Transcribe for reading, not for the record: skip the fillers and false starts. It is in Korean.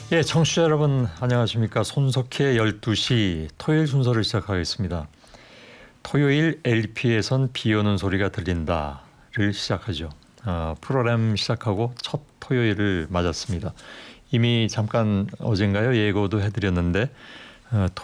예, 청취자 여러분 안녕하십니까. 손석희의 12시 토요일 순서를 시작하겠습니다. 토요일 LP에선 비 오는 소리가 들린다를 시작하죠. 프로그램 시작하고 첫 토요일을 맞았습니다. 이미 잠깐 어젠가요 예고도 해드렸는데